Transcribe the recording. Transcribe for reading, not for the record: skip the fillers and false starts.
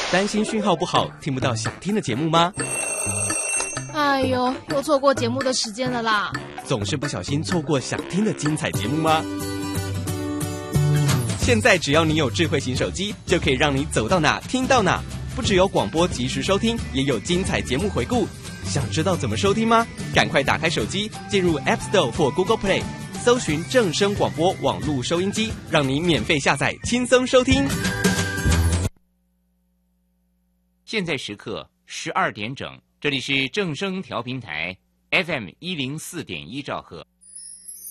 担心讯号不好，听不到想听的节目吗？ 哎呦，又错过节目的时间了啦！ 总是不小心错过想听的精彩节目吗？现在只要你有智慧型手机，就可以让你走到哪听到哪。不只有广播及时收听，也有精彩节目回顾。想知道怎么收听吗？赶快打开手机，进入 App Store 或 Google Play， 搜寻正声广播网络收音机，让你免费下载，轻松收听。 现在时刻12点整，这里是正声调频台 FM104.1兆赫。